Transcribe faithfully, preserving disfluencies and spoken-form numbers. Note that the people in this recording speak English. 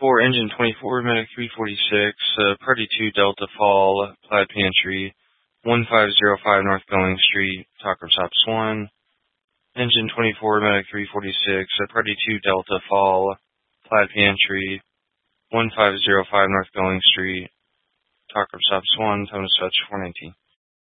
For engine twenty-four, medic three forty-six, uh, Party two Delta Fall, Plaid Pantry, one five zero five North Going Street, Talker Stops one. Engine twenty-four, medic three forty-six, uh, Party two Delta Fall, Plaid Pantry, one five zero five North Going Street, Talker Stops one, Tone Such four nineteen.